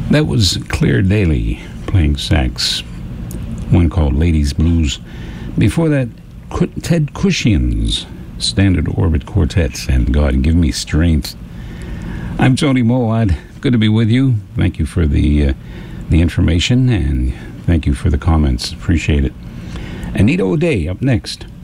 That was Claire Daly playing sax, one called Ladies Blues. Before that, Ted Cushian's Standard Orbit Quartets and God Give Me Strength. I'm Tony Moawad. Good to be with you. Thank you for the information, and thank you for the comments. Appreciate it. Anita O'Day up next.